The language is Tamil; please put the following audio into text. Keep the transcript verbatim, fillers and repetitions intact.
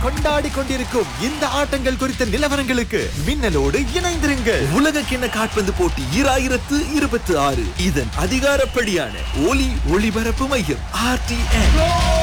கொண்டாடி கொண்டிருக்கும் இந்த ஆட்டங்கள் குறித்த நிலவரங்களுக்கு மின்னலோடு இணைந்திருங்கள். உலக கிண்ண காற்பந்து போட்டி ஈராயிரத்து இருபத்தி ஆறு இதன் அதிகாரப்படியான ஒலி ஒளிபரப்பு மையம் ஆர் டி என்.